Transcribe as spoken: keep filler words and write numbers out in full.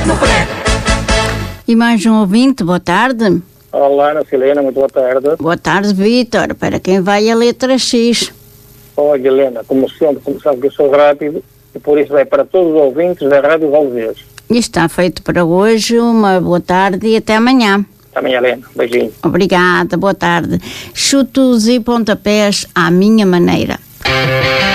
E mais um ouvinte, boa tarde. Olá, Ana Silena, muito boa tarde. Boa tarde, Vítor. Para quem vai a letra X? Olha, Helena, como sempre, como sabe que eu sou rápido, e por isso vai para todos os ouvintes da Rádio Valdez. E está feito para hoje. Uma boa tarde e até amanhã. Até amanhã, Helena. Beijinho. Obrigada, boa tarde. Chutos e pontapés à minha maneira.